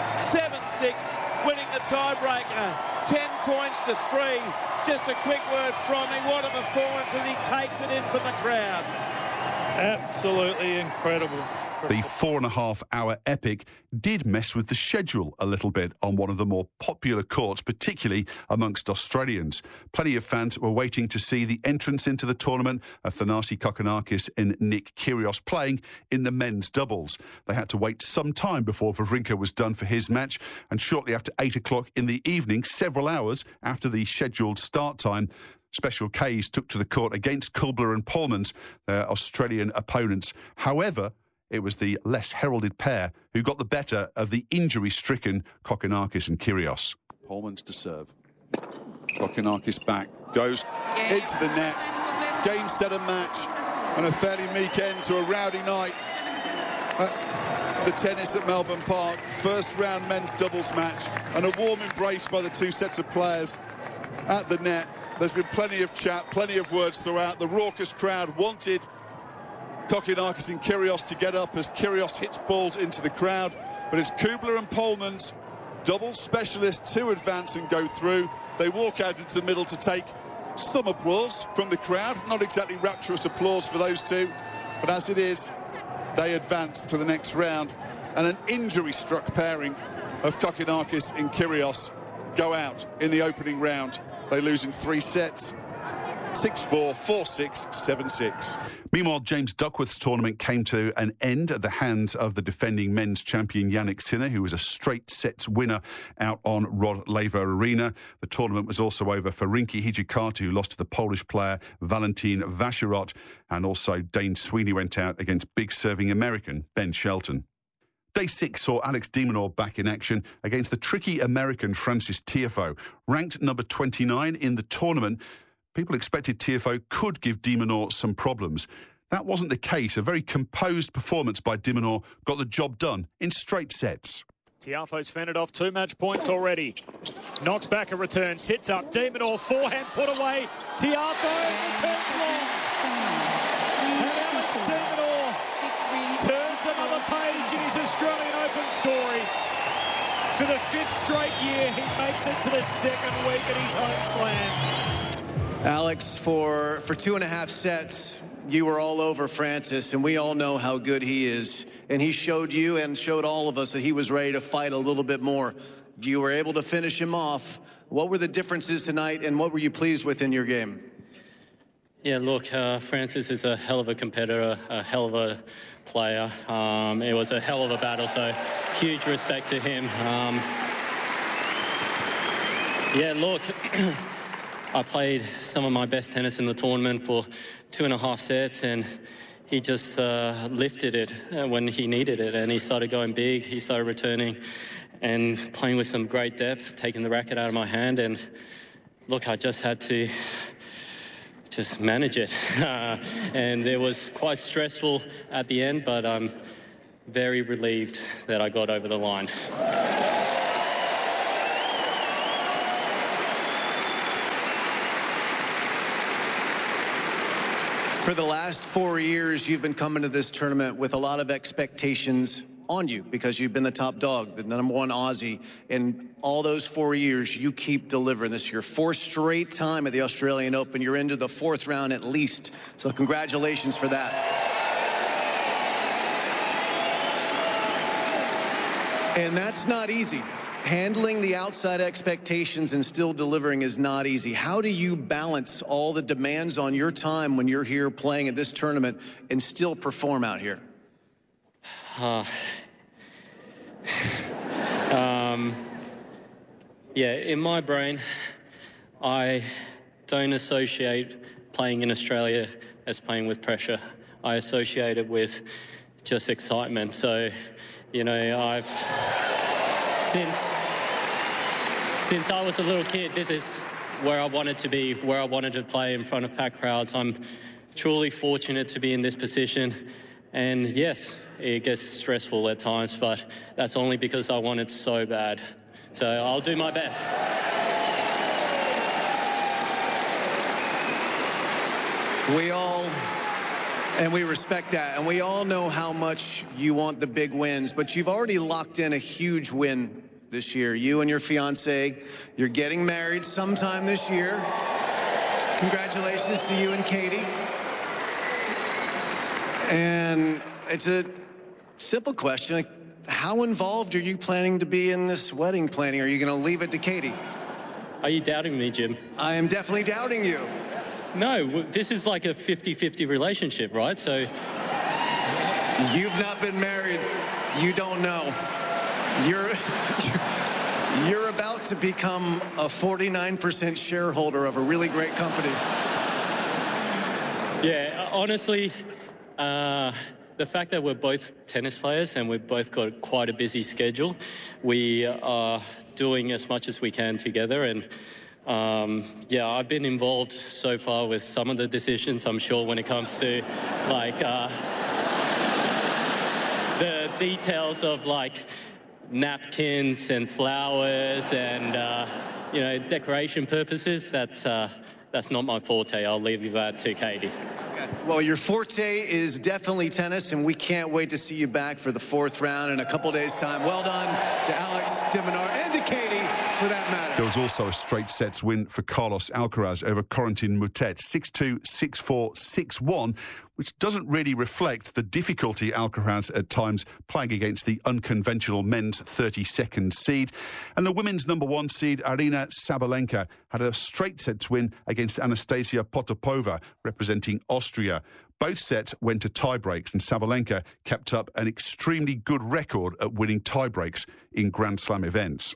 7-6, winning the tiebreaker. 10 points to 3. Just a quick word from him. What a performance as he takes it in for the crowd. Absolutely incredible. The 4.5-hour epic did mess with the schedule a little bit on one of the more popular courts, particularly amongst Australians. Plenty of fans were waiting to see the entrance into the tournament of Thanasi Kokkinakis and Nick Kyrgios playing in the men's doubles. They had to wait some time before Wawrinka was done for his match, and shortly after 8 o'clock in the evening, several hours after the scheduled start time, Special Ks took to the court against Kubler and Polmans, their Australian opponents. However, it was the less heralded pair who got the better of the injury-stricken Kokkinakis and Kyrgios. Polmans to serve. Kokkinakis back. Goes into the net. Game, set and match. And a fairly meek end to a rowdy night at the tennis at Melbourne Park. First round men's doubles match. And a warm embrace by the two sets of players at the net. There's been plenty of chat, plenty of words throughout. The raucous crowd wanted Kokkinakis and Kyrgios to get up as Kyrgios hits balls into the crowd. But it's Kubler and Polmans, double specialists, to advance and go through. They walk out into the middle to take some applause from the crowd. Not exactly rapturous applause for those two, but as it is, they advance to the next round. And an injury-struck pairing of Kokkinakis and Kyrgios go out in the opening round. They lose in 3 sets. 6-4, 4-6, 7-6. Meanwhile, James Duckworth's tournament came to an end at the hands of the defending men's champion Jannik Sinner, who was a straight sets winner out on Rod Laver Arena. The tournament was also over for Rinky Hijikata, who lost to the Polish player Valentin Vacherot, and also Dane Sweeney went out against big serving American Ben Shelton. Day 6 saw Alex de Minaur back in action against the tricky American Frances Tiafoe. Ranked number 29 in the tournament, people expected Tiafoe could give de Minaur some problems. That wasn't the case. A very composed performance by de Minaur got the job done in straight sets. Tiafoe's fended off 2 match points already. Knocks back a return, sits up. De Minaur forehand put away. Tiafoe returns long. And Alex de Minaur turns another page in his Australian Open story. For the 5th straight year, he makes it to the 2nd week at his home slam. Alex, for 2.5 sets, you were all over Francis, and we all know how good he is. And he showed you and showed all of us that he was ready to fight a little bit more. You were able to finish him off. What were the differences tonight, and what were you pleased with in your game? Yeah, look, Francis is a hell of a competitor, a hell of a player. It was a hell of a battle, so huge respect to him. Yeah, look, I played some of my best tennis in the tournament for 2.5 sets, and he just lifted it when he needed it, and he started going big. He started returning and playing with some great depth, taking the racket out of my hand, and look, I just had to just manage it. And it was quite stressful at the end, but I'm very relieved that I got over the line. For the last 4 years, you've been coming to this tournament with a lot of expectations on you because you've been the top dog, the number one Aussie. And all those 4 years, you keep delivering. This is your 4th straight time at the Australian Open. You're into the 4th round at least. So congratulations for that. And that's not easy. Handling the outside expectations and still delivering is not easy. How do you balance all the demands on your time when you're here playing at this tournament and still perform out here? Yeah, in my brain, I don't associate playing in Australia as playing with pressure. I associate it with just excitement. So, you know, since I was a little kid, this is where I wanted to be, where I wanted to play in front of packed crowds. I'm truly fortunate to be in this position. And yes, it gets stressful at times, but that's only because I want it so bad. So I'll do my best. We respect that, and we all know how much you want the big wins, but you've already locked in a huge win this year. You and your fiance, you're getting married sometime this year. Congratulations to you and Katie. And it's a simple question. How involved are you planning to be in this wedding planning? Are you going to leave it to Katie? Are you doubting me, Jim? I am definitely doubting you. No, this is like a 50-50 relationship, right? So you've not been married. You don't know. You're about to become a 49% shareholder of a really great company. Yeah, honestly, the fact that we're both tennis players and we've both got quite a busy schedule, we are doing as much as we can together. And yeah, I've been involved so far with some of the decisions, I'm sure, when it comes to like the details of like napkins and flowers and you know, decoration purposes. That's not my forte. I'll leave that to Katie. Okay. Well, your forte is definitely tennis, and we can't wait to see you back for the 4th round in a couple days' time. Well done to Alex de Minaur and to Katie, for that matter. There was also a straight sets win for Carlos Alcaraz over Corentin Moutet, 6-2, 6-4, 6-1, which doesn't really reflect the difficulty Alcaraz at times playing against the unconventional men's 32nd seed. And the women's number 1 seed, Aryna Sabalenka, had a straight sets win against Anastasia Potapova, representing Austria. Both sets went to tiebreaks, and Sabalenka kept up an extremely good record at winning tiebreaks in Grand Slam events.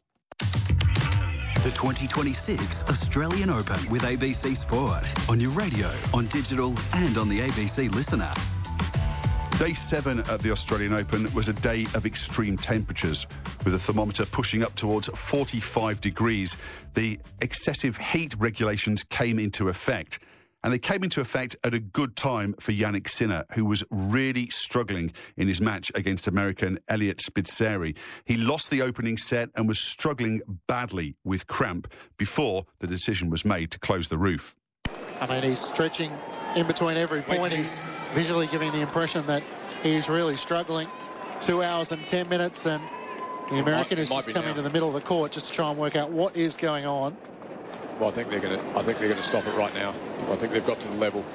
The 2026 Australian Open with ABC Sport. On your radio, on digital and on the ABC Listen app. Day 7 at the Australian Open was a day of extreme temperatures, with the thermometer pushing up towards 45 degrees. The excessive heat regulations came into effect. And they came into effect at a good time for Jannik Sinner, who was really struggling in his match against American Elliot Spizzeri. He lost the opening set and was struggling badly with cramp before the decision was made to close the roof. I mean, he's stretching in between every point. He's visually giving the impression that he's really struggling. 2 hours and 10 minutes, and the American is just coming to the middle of the court just to try and work out what is going on. Well, I think they're going to stop it right now. I think they've got to the level.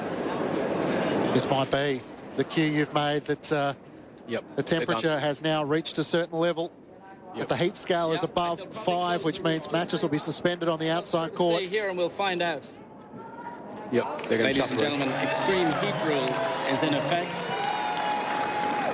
This might be the cue you've made that the temperature has now reached a certain level. If the heat scale is above 5, which means matches will be suspended on the outside court. Stay here and we'll find out. Yep, they're going to Ladies and gentlemen, extreme heat rule is in effect.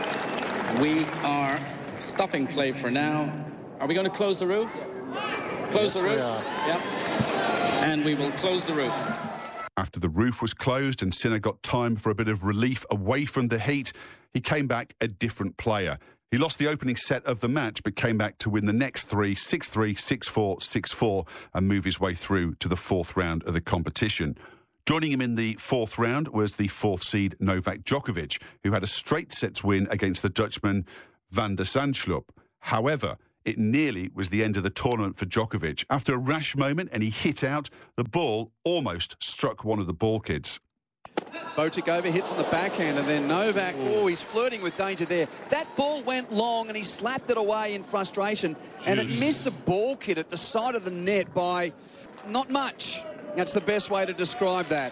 We are stopping play for now. Are we going to close the roof? close the roof. Yep. And we will close the roof. After the roof was closed and Sinner got time for a bit of relief away from the heat, he came back a different player. He lost the opening set of the match, but came back to win the next three, 6-3, 6-4, 6-4, and move his way through to the fourth round of the competition. Joining him in the fourth round was the fourth seed Novak Djokovic, who had a straight sets win against the Dutchman Van der Zandschulp. However, it nearly was the end of the tournament for Djokovic. After a rash moment and he hit out, the ball almost struck one of the ball kids. Botic over, hits on the backhand, and then Novak, he's flirting with danger there. That ball went long, and he slapped it away in frustration, and it missed a ball kid at the side of the net by not much. That's the best way to describe that.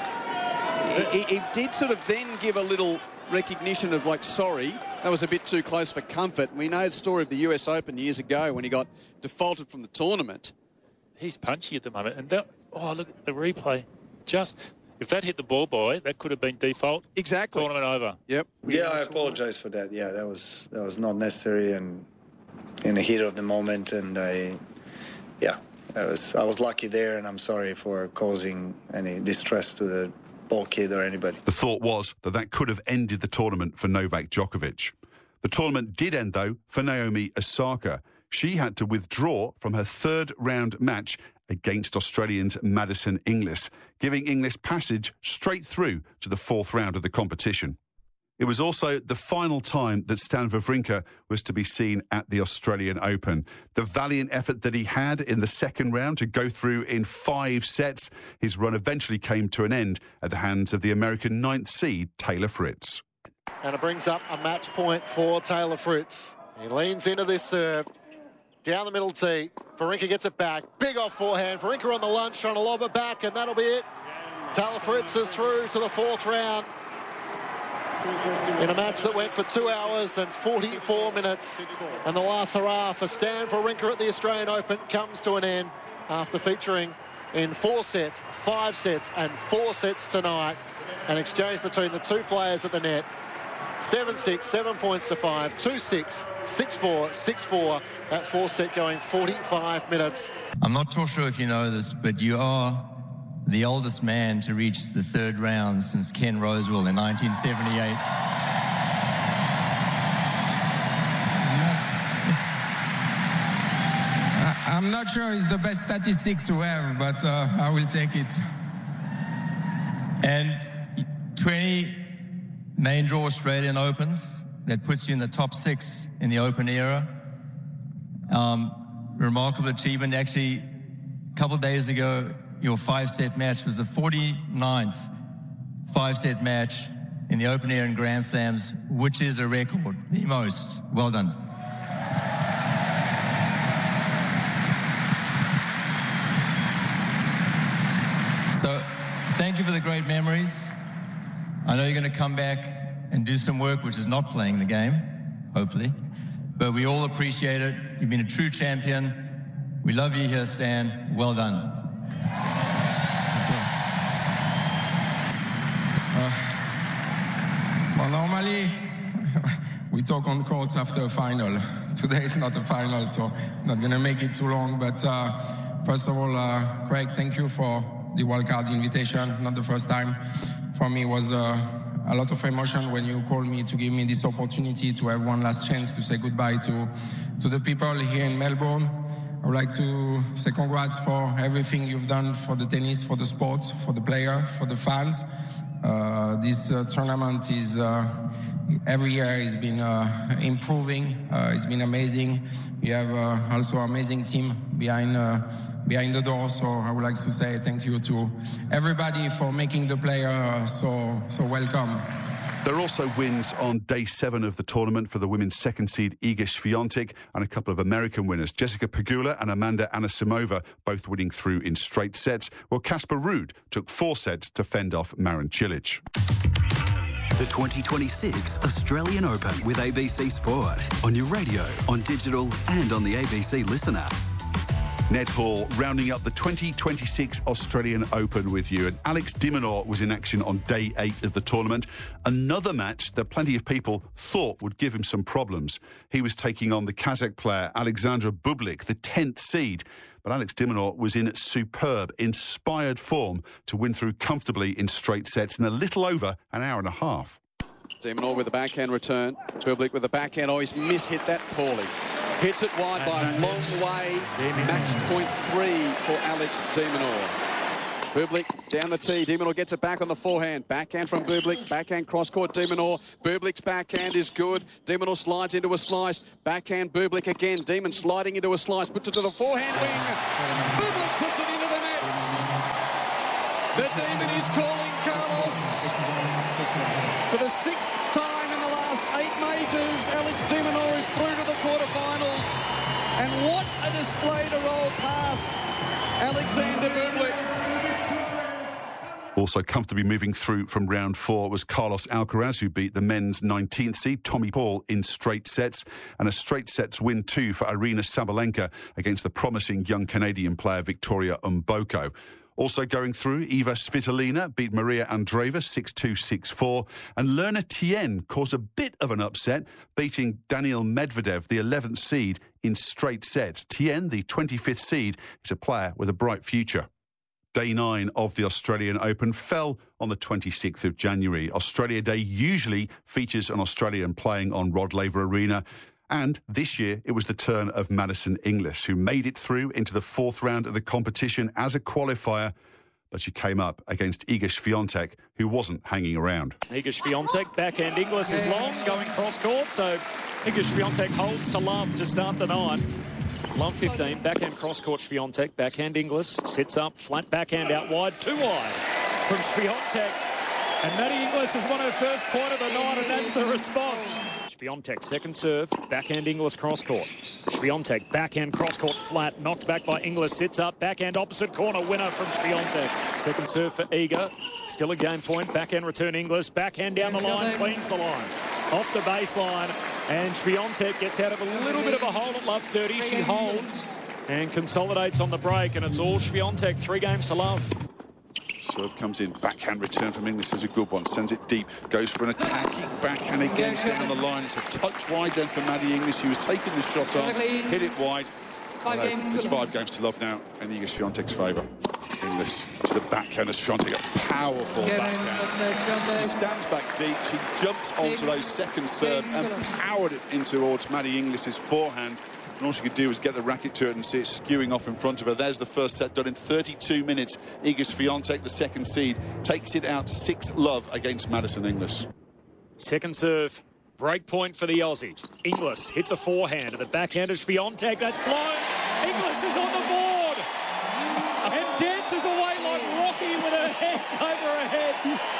He did sort of then give a little recognition of, like, sorry, that was a bit too close for comfort. We know the story of the US Open years ago when he got defaulted from the tournament. He's punchy at the moment, and that, look at the replay. If that hit the ball boy, that could have been default. Exactly. Tournament over. Yep. Yeah, I apologize for that. Yeah, that was not necessary and in the heat of the moment. And I was lucky there, and I'm sorry for causing any distress to the ball kid or anybody. The thought was that could have ended the tournament for Novak Djokovic. The tournament did end, though, for Naomi Osaka. She had to withdraw from her third round match against Australians Madison Inglis, giving Inglis passage straight through to the fourth round of the competition. It was also the final time that Stan Wawrinka was to be seen at the Australian Open. The valiant effort that he had in the second round to go through in 5 sets, his run eventually came to an end at the hands of the American 9th seed Taylor Fritz. And it brings up a match point for Taylor Fritz. He leans into this serve. Down the middle tee. Wawrinka gets it back. Big off forehand. Wawrinka on the lunge trying to lob it back, and that'll be it. Taylor Fritz is through to the fourth round in a match that went for 2 hours and 44 minutes. And the last hurrah for Stan Wawrinka at the Australian Open comes to an end after featuring in 4 sets, 5 sets and 4 sets tonight. An exchange between the two players at the net. 7-6, 7 points to 5, 2-6, 6-4, 6-4. That 4-set going 45 minutes. I'm not too sure if you know this, but you are the oldest man to reach the third round since Ken Rosewall in 1978. I'm not sure it's the best statistic to have, but I will take it. And 20 main draw Australian Opens, that puts you in the top 6 in the Open era. Remarkable achievement. Actually, a couple of days ago, your 5-set match was the 49th 5-set match in the Open era and Grand Slams, which is a record, the most. Well done. So, thank you for the great memories. I know you're going to come back and do some work which is not playing the game, hopefully. But we all appreciate it. You've been a true champion. We love you here, Stan. Well done. Well, normally we talk on courts after a final. Today it's not a final, so I'm not going to make it too long. But first of all, Craig, thank you for the wildcard invitation. Not the first time. For me, it was a lot of emotion when you called me to give me this opportunity to have one last chance to say goodbye to the people here in Melbourne. I would like to say congrats for everything you've done for the tennis, for the sports, for the player, for the fans. This tournament is every year has been improving. It's been amazing. We have also an amazing team behind the door. So I would like to say thank you to everybody for making the player so welcome. There are also wins on day 7 of the tournament for the women's second seed Iga Swiatek and a couple of American winners, Jessica Pegula and Amanda Anisimova, both winning through in straight sets, while Casper Ruud took 4 sets to fend off Marin Cilic. The 2026 Australian Open with ABC Sport. On your radio, on digital and on the ABC Listen app. Ned Hall rounding up the 2026 Australian Open with you. And Alex de Minaur was in action on day 8 of the tournament. Another match that plenty of people thought would give him some problems. He was taking on the Kazakh player Alexandra Bublik, the 10th seed. but Alex de Minaur was in superb, inspired form to win through comfortably in straight sets in a little over an hour and a half. De Minaur with the backhand return. Bublik with the backhand. Oh, he's mishit that poorly. Hits it wide by a long way. Match point 3 for Alex de Minaur. Bublik down the tee. De Minaur gets it back on the forehand. Backhand from Bublik. Backhand cross-court De Minaur. Bublik's backhand is good. De Minaur slides into a slice. Backhand Bublik again. Demon sliding into a slice. Puts it to the forehand wing. Bublik puts it into the nets. The Demon is calling Carlos. For the 6th time in the last 8 majors, Alex de Minaur is through to the quarterfinals. And what a display to roll past Alexander Bublik. Also comfortably moving through from round 4 was Carlos Alcaraz, who beat the men's 19th seed, Tommy Paul, in straight sets. And a straight sets win too for Aryna Sabalenka against the promising young Canadian player Victoria Mboko. Also going through, Eva Svitolina beat Maria Andreeva 6-2, 6-4. And Lerna Tien caused a bit of an upset, beating Daniil Medvedev, the 11th seed, in straight sets. Tien, the 25th seed, is a player with a bright future. Day 9 of the Australian Open fell on the 26th of January. Australia Day usually features an Australian playing on Rod Laver Arena. And this year, it was the turn of Madison Inglis, who made it through into the 4th round of the competition as a qualifier. But she came up against Iga Swiatek, who wasn't hanging around. Iga Swiatek, backhand Inglis is long, going cross-court. So Iga Swiatek holds to love to start the 9. Love 15, backhand cross-court Swiatek, backhand Inglis, sits up, flat backhand out wide, too wide from Swiatek. And Maddie Inglis has won her first point of the night, and that's the response. Swiatek, second serve, backhand Inglis cross-court. Swiatek, backhand cross-court flat, knocked back by Inglis, sits up, backhand opposite corner, winner from Swiatek. Second serve for Iga, still a game point, backhand return Inglis, backhand down the line, cleans the line. Off the baseline, and Swiatek gets out of a little bit of a hole at love 30. She holds and consolidates on the break, and it's all Swiatek, 3 games to love. Serve comes in, backhand return from Inglis is a good one, sends it deep, goes for an attacking backhand again down the line. It's a touch wide then for Maddie Inglis. She was taking the shot on, hit it wide. It's 5 games to love now in Iga Swiatek's favour. Inglis to the backhand of Swiatek, a powerful backhand. She stands back deep, she jumps onto those second serves and powered it in towards Maddie Inglis's forehand. And all she could do was get the racket to it and see it skewing off in front of her. There's the first set done in 32 minutes. Iga Swiatek, the second seed, takes it out 6-love against Madison Inglis. Second serve, break point for the Aussie. Inglis hits a forehand at the backhand of Swiatek. That's blown. Inglis is on the board and dances away like Rocky with her hands over her head.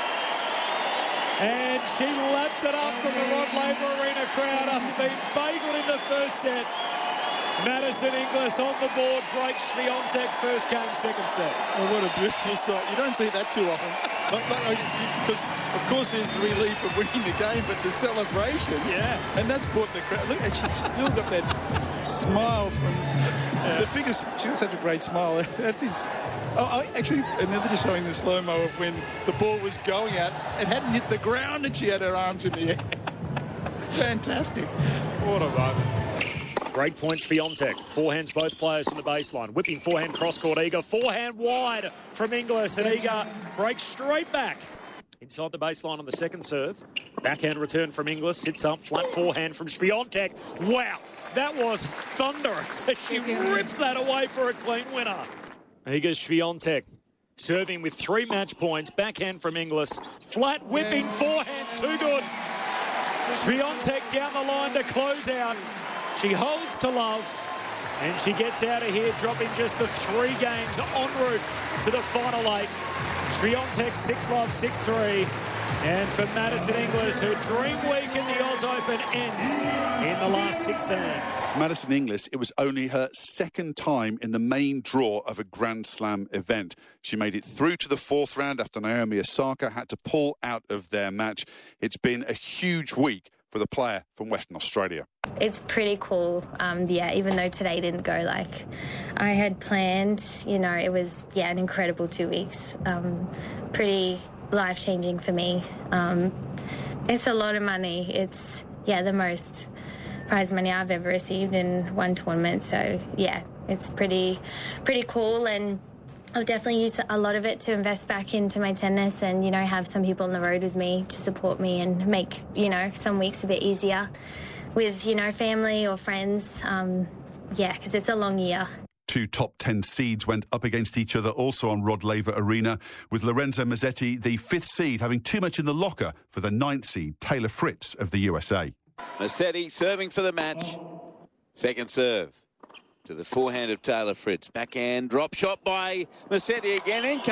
And she laps it up from the Rod Laver Arena crowd after being bageled in the first set. Madison Inglis on the board, breaks Swiatek, first game, second set. Oh, what a beautiful sight. You don't see that too often. Because, of course, there's the relief of winning the game, but the celebration. Yeah. And that's brought the crowd. Look, and she's still got that smile from the biggest. She has such a great smile. That is. Oh, actually, another just showing the slow-mo of when the ball was going out. It hadn't hit the ground and she had her arms in the air. Fantastic. What a moment. Break point Swiatek. Forehands both players from the baseline. Whipping forehand cross-court Iga. Forehand wide from Inglis, and Iga breaks straight back. Inside the baseline on the second serve. Backhand return from Inglis. Sits up. Flat forehand from Swiatek. Wow, that was thunderous. She rips that away for a clean winner. Iga Swiatek serving with 3 match points. Backhand from Inglis. Flat whipping forehand. Too good. Swiatek down the line to close out. She holds to love, and she gets out of here, dropping just the 3 games en route to the final 8. Swiatek 6-love, 6-3. And for Madison Inglis, her dream week in the Oz Open ends in the last 16. Madison Inglis, it was only her second time in the main draw of a Grand Slam event. She made it through to the 4th round after Naomi Osaka had to pull out of their match. It's been a huge week for the player from Western Australia. It's pretty cool, even though today didn't go like I had planned. You know, it was, an incredible 2 weeks. Pretty life-changing for me. It's a lot of money. It's, the most prize money I've ever received in one tournament. So, it's pretty cool, and I'll definitely use a lot of it to invest back into my tennis and, you know, have some people on the road with me to support me and make, you know, some weeks a bit easier with, you know, family or friends. Yeah, because it's a long year. 2 top 10 seeds went up against each other also on Rod Laver Arena, with Lorenzo Mazzetti, the 5th seed, having too much in the locker for the 9th seed, Taylor Fritz of the USA. Mazzetti serving for the match. Second serve to the forehand of Taylor Fritz. Backhand drop shot by Mazzetti again.